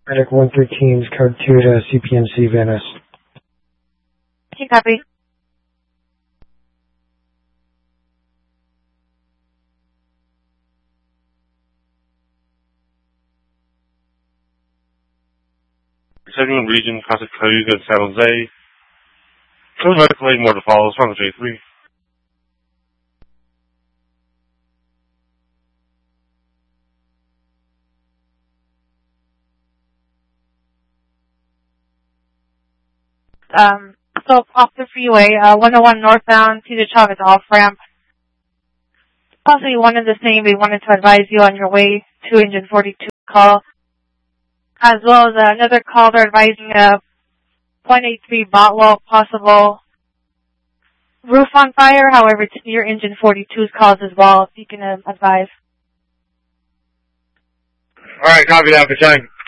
Medic 113's code 2 to CPNC Venice. Okay, copy. Second region, Costa Cayuga, San Jose. Code medical aid more to follow. What's wrong with J3? So off the freeway, 101 northbound, Cedar Chavez off ramp. Possibly one and the same. We wanted to advise you on your way to engine 42 call, as well as another call. They're advising a .83 Botwell possible roof on fire. However, it's your engine 42's calls as well. If you can advise. All right, copy that, Pachang.